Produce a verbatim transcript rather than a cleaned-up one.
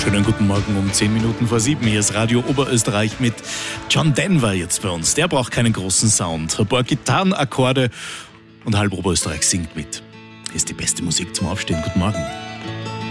Schönen guten Morgen um zehn Minuten vor sieben. Hier ist Radio Oberösterreich mit John Denver jetzt bei uns. Der braucht keinen großen Sound. Ein paar Gitarrenakkorde und halb Oberösterreich singt mit. Ist die beste Musik zum Aufstehen. Guten Morgen.